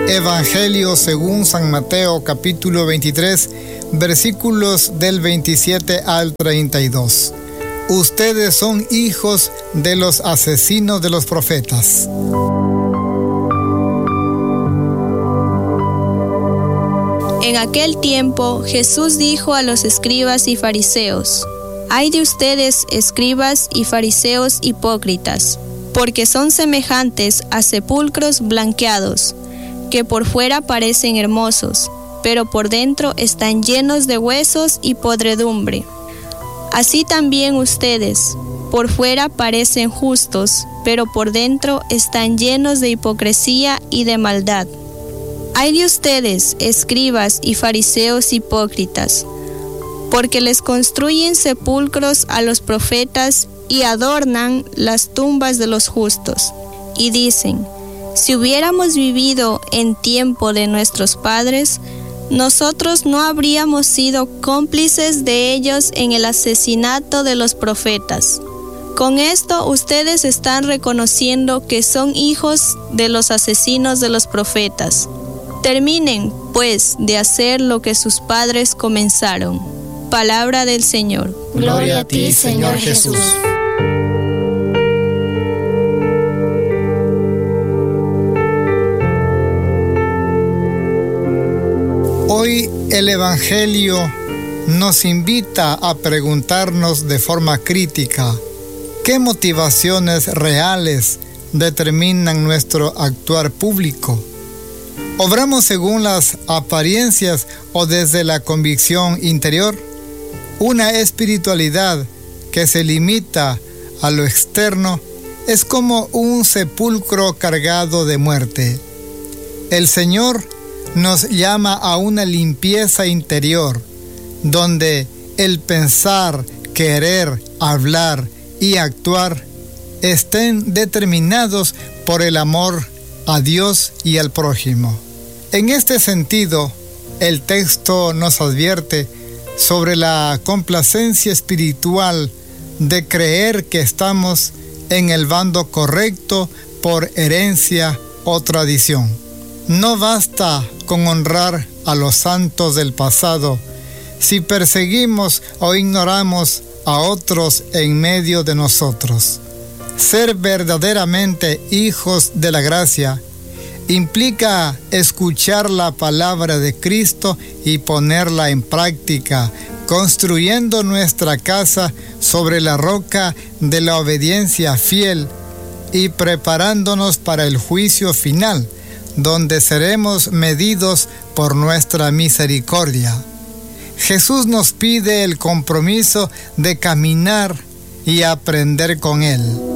Evangelio según San Mateo, capítulo 23, versículos del 27 al 32. Ustedes son hijos de los asesinos de los profetas. En aquel tiempo, Jesús dijo a los escribas y fariseos: «Ay de ustedes, escribas y fariseos hipócritas, porque son semejantes a sepulcros blanqueados, que por fuera parecen hermosos, pero por dentro están llenos de huesos y podredumbre. Así también ustedes, por fuera parecen justos, pero por dentro están llenos de hipocresía y de maldad. Ay de ustedes, escribas y fariseos hipócritas, porque les construyen sepulcros a los profetas y adornan las tumbas de los justos, y dicen: si hubiéramos vivido en tiempo de nuestros padres, nosotros no habríamos sido cómplices de ellos en el asesinato de los profetas. Con esto ustedes están reconociendo que son hijos de los asesinos de los profetas. Terminen, pues, de hacer lo que sus padres comenzaron». Palabra del Señor. Gloria a ti, Señor Jesús. Hoy el Evangelio nos invita a preguntarnos de forma crítica qué motivaciones reales determinan nuestro actuar público. ¿Obramos según las apariencias o desde la convicción interior? Una espiritualidad que se limita a lo externo es como un sepulcro cargado de muerte. El Señor nos llama a una limpieza interior, donde el pensar, querer, hablar y actuar estén determinados por el amor a Dios y al prójimo. En este sentido, el texto nos advierte sobre la complacencia espiritual de creer que estamos en el bando correcto por herencia o tradición. No basta con honrar a los santos del pasado si perseguimos o ignoramos a otros en medio de nosotros. Ser verdaderamente hijos de la gracia implica escuchar la palabra de Cristo y ponerla en práctica, construyendo nuestra casa sobre la roca de la obediencia fiel y preparándonos para el juicio final, donde seremos medidos por nuestra misericordia. Jesús nos pide el compromiso de caminar y aprender con Él.